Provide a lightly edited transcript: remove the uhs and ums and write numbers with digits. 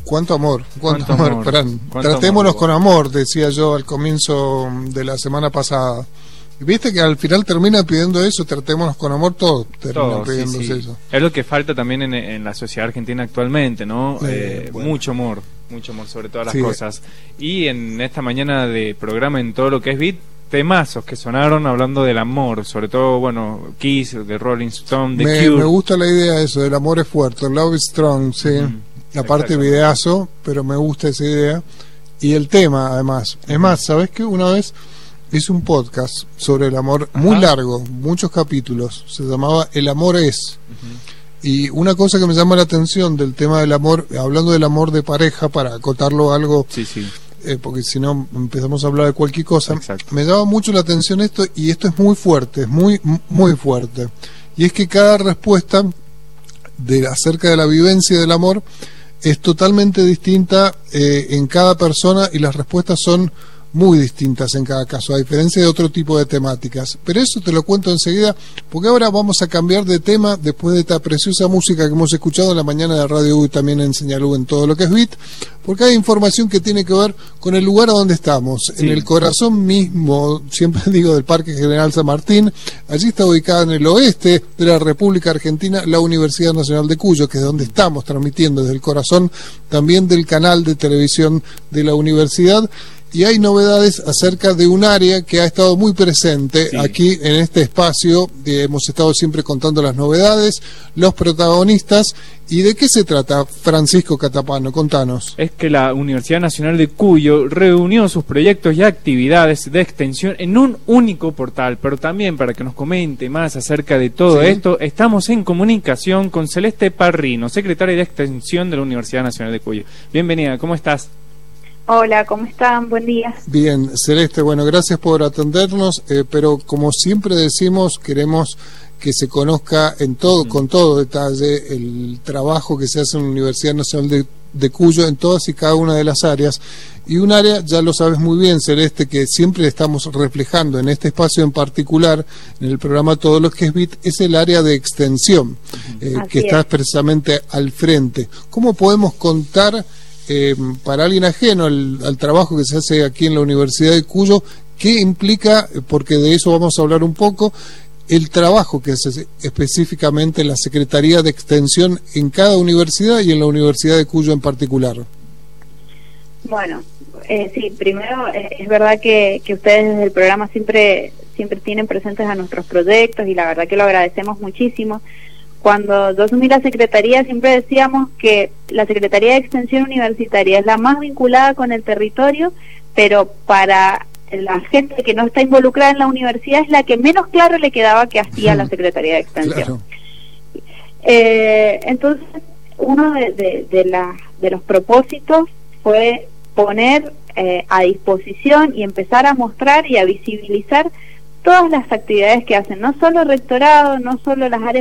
Cuánto amor. Fran. Tratémonos con amor, decía yo al comienzo de la semana pasada. Viste que al final termina pidiendo eso, tratémonos con amor, todos terminan pidiendo eso. Es lo que falta también en la sociedad argentina actualmente, ¿no? Bueno. Mucho amor sobre todas las cosas. Y en esta mañana de programa en todo lo que es Beat, temazos que sonaron hablando del amor, sobre todo, bueno, Kiss, de Rolling Stone, de Cure. Me gusta la idea eso, del amor es fuerte, Love is Strong, sí. Aparte videazo, pero me gusta esa idea. Y el tema, además. Es más, ¿sabés qué? Una vez hice un podcast sobre el amor muy largo, muchos capítulos, se llamaba El amor es. Y una cosa que me llama la atención del tema del amor, hablando del amor de pareja, para acotarlo a algo, porque si no empezamos a hablar de cualquier cosa, me llama mucho la atención esto, y esto es muy fuerte, es muy fuerte. Y es que cada respuesta acerca de la vivencia del amor es totalmente distinta en cada persona, y las respuestas son muy distintas en cada caso, a diferencia de otro tipo de temáticas. Pero eso te lo cuento enseguida, porque ahora vamos a cambiar de tema después de esta preciosa música que hemos escuchado en la mañana de Radio U y también en Señal U en todo lo que es Beat, porque hay información que tiene que ver con el lugar a donde estamos, en el corazón mismo, siempre digo, del Parque General San Martín. Allí está ubicada en el oeste de la República Argentina la Universidad Nacional de Cuyo, que es donde estamos transmitiendo, desde el corazón también del canal de televisión de la universidad. Y hay novedades acerca de un área que ha estado muy presente aquí en este espacio. Hemos estado siempre contando las novedades, los protagonistas. ¿Y de qué se trata, Francisco Catapano? Contanos. Es que la Universidad Nacional de Cuyo reunió sus proyectos y actividades de extensión en un único portal. Pero también, para que nos comente más acerca de todo esto, estamos en comunicación con Celeste Parrino, secretaria de Extensión de la Universidad Nacional de Cuyo. Bienvenida, ¿cómo estás? Hola, ¿cómo están? Buen día. Bien, Celeste, bueno, gracias por atendernos, pero como siempre decimos, queremos que se conozca con todo detalle el trabajo que se hace en la Universidad Nacional de Cuyo en todas y cada una de las áreas. Y un área, ya lo sabes muy bien, Celeste, que siempre estamos reflejando en este espacio en particular, en el programa Todo lo que es Beat, es el área de extensión, que está precisamente al frente. ¿Cómo podemos contar, para alguien ajeno al trabajo que se hace aquí en la Universidad de Cuyo, qué implica, porque de eso vamos a hablar un poco, el trabajo que hace específicamente la Secretaría de Extensión en cada universidad y en la Universidad de Cuyo en particular? Bueno, sí, primero es verdad que ustedes desde el programa siempre tienen presentes a nuestros proyectos, y la verdad que lo agradecemos muchísimo. Cuando yo asumí la Secretaría siempre decíamos que la Secretaría de Extensión Universitaria es la más vinculada con el territorio, pero para la gente que no está involucrada en la universidad es la que menos claro le quedaba que hacía la Secretaría de Extensión. Entonces, uno de los propósitos fue poner a disposición y empezar a mostrar y a visibilizar todas las actividades que hacen, no solo el rectorado, no solo las áreas